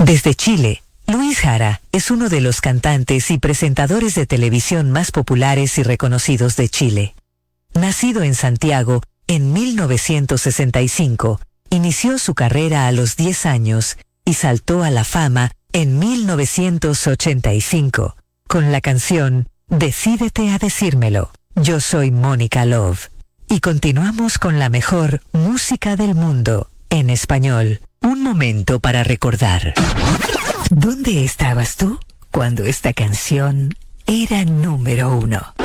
Desde Chile, Luis Jara es uno de los cantantes y presentadores de televisión más populares y reconocidos de Chile. Nacido en Santiago en 1965, inició su carrera a los 10 años y saltó a la fama en 1985 con la canción Decídete a decírmelo. Yo soy Mónica Love. Y continuamos con la mejor música del mundo en español. Un momento para recordar. ¿Dónde estabas tú cuando esta canción era número 1?